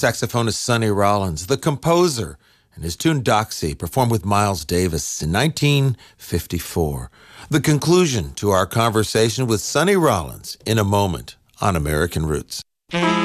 saxophonist Sonny Rollins, the composer, and his tune Doxy, performed with Miles Davis in 1954. The conclusion to our conversation with Sonny Rollins in a moment on American Roots.